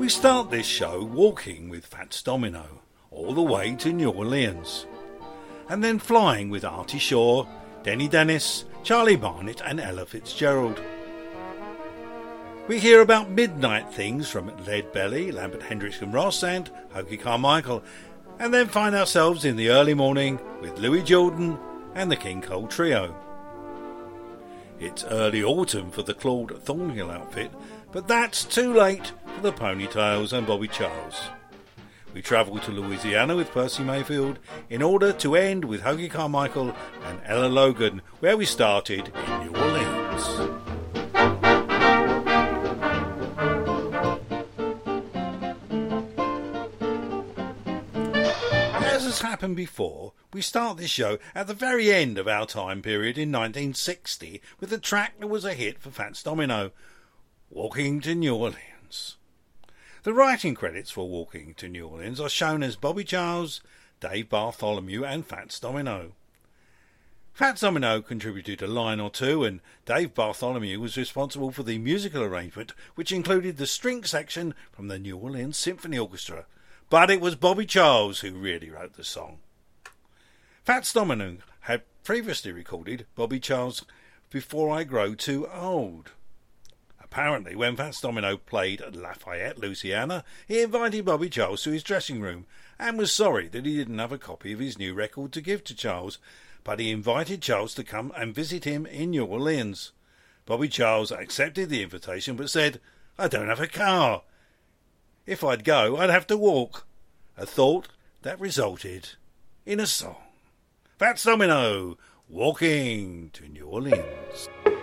We start this show walking with Fats Domino all the way to New Orleans, and then flying with Artie Shaw, Denny Dennis, Charlie Barnett and Ella Fitzgerald. We hear about midnight things from Lead Belly, Lambert Hendricks and Ross and Hoagy Carmichael, and then find ourselves in the early morning with Louis Jordan and the King Cole Trio. It's early autumn for the Claude Thornhill outfit, but that's too late for the Ponytails and Bobby Charles. We travel to Louisiana with Percy Mayfield in order to end with Hoagy Carmichael and Ella Logan, where we started in New Orleans. As has happened before, we start this show at the very end of our time period in 1960 with a track that was a hit for Fats Domino, Walking to New Orleans. The writing credits for Walking to New Orleans are shown as Bobby Charles, Dave Bartholomew and Fats Domino. Fats Domino contributed a line or two, and Dave Bartholomew was responsible for the musical arrangement, which included the string section from the New Orleans Symphony Orchestra. But it was Bobby Charles who really wrote the song. Fats Domino had previously recorded Bobby Charles' Before I Grow Too Old. Apparently, when Fats Domino played at Lafayette, Louisiana, he invited Bobby Charles to his dressing room and was sorry that he didn't have a copy of his new record to give to Charles, but he invited Charles to come and visit him in New Orleans. Bobby Charles accepted the invitation but said, "I don't have a car. If I'd go, I'd have to walk." A thought that resulted in a song. Fats Domino, Walking to New Orleans.